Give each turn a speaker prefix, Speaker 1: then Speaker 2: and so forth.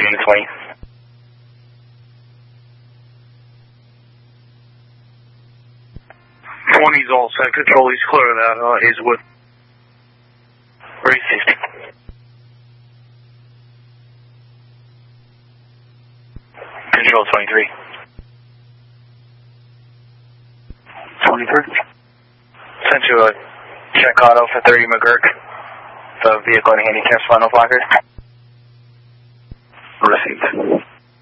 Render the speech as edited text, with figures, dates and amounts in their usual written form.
Speaker 1: landing 20.
Speaker 2: He's all set. Control, he's clear of that, Hazelwood.
Speaker 1: Received. Control 23.
Speaker 2: 23.
Speaker 1: Sent you a check auto for 30 McGurk. The vehicle and handicap spinal blockers.
Speaker 2: Received.